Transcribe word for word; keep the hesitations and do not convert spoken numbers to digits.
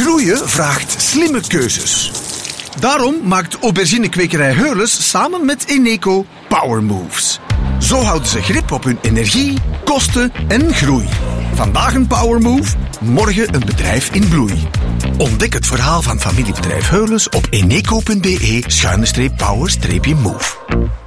Groeien vraagt slimme keuzes. Daarom maakt auberginekwekerij Heurles samen met Eneco Power Moves. Zo houden ze grip op hun energie, kosten en groei. Vandaag een Power Move, morgen een bedrijf in bloei. Ontdek het verhaal van familiebedrijf Heurles op eneco punt be schuine streep power streepje move.